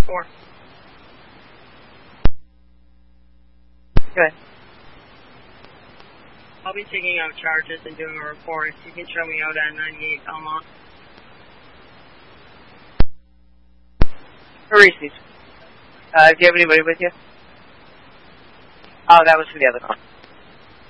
4. Good. I'll be taking out charges and doing a report. You can show me out at 98 Belmont. Reese's. Do you have anybody with you? Oh, that was for the other call.